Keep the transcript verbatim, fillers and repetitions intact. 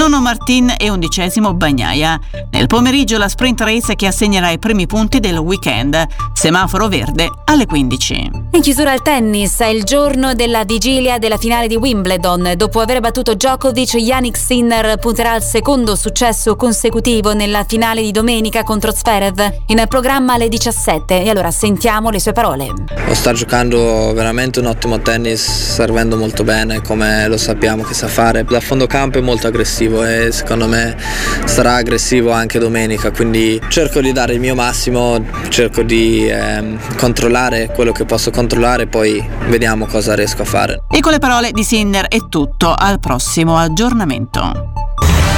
Nono Martin e undicesimo Bagnaia. Nel pomeriggio la sprint race che assegnerà i primi punti del weekend. Semaforo verde alle quindici. In chiusura al tennis, è il giorno della vigilia della finale di Wimbledon. Dopo aver battuto Djokovic, Jannik Sinner punterà al secondo successo consecutivo nella finale di domenica contro Zverev, in programma alle diciassette. E allora sentiamo le sue parole. Sta giocando veramente un ottimo tennis, servendo molto bene, come lo sappiamo che sa fare. Da fondo campo è molto aggressivo e secondo me sarà aggressivo anche domenica, quindi cerco di dare il mio massimo, cerco di eh, controllare quello che posso controllare, poi vediamo cosa riesco a fare. E con le parole di Sinner è tutto, al prossimo aggiornamento.